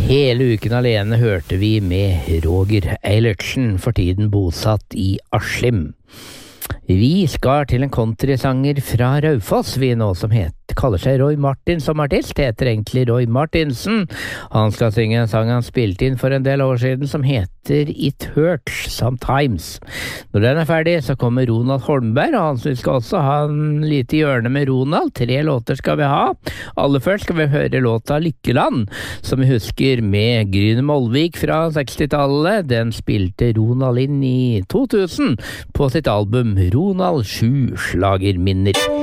Hele uken alene hørte vi med Roger Eilertsen, for tiden bosatt i Askim. Vi skal til en countrysanger fra Raufoss, vi nå, som kaller seg Roy Martin som artist, heter egentlig Roy Martinsen. Han skal synge en sang han spilte inn for en del år siden som heter It Hurts Sometimes. Når den er ferdig, så kommer Ronald Holmberg, og han skal også ha en lite hjørne med Ronald. 3 låter skal vi ha. Aller først skal vi høre låta Lykkeland, som vi husker med Gryne Molvik fra 60-tallet. Den spilte Ronald inn i 2000 på sitt album Ronald 7 slagerminner.